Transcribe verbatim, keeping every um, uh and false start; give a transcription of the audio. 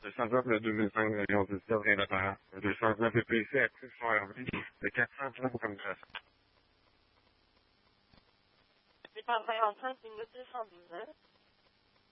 Le deux cent neuf, le deux mille cinq, le Lyon dix-sept, rien d'apparent. Le deux cent neuf E P C actif sur R V. Le quatre cent trois pour communication. C'est pas vingt-cinq minutes deux cent douze, hein?